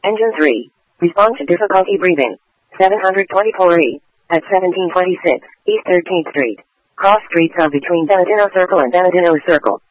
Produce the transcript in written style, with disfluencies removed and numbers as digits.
Engine 3. Respond to difficulty breathing. 724E. At 1726 East 13th Street. Cross streets are between Benedino Circle and Benedino Circle.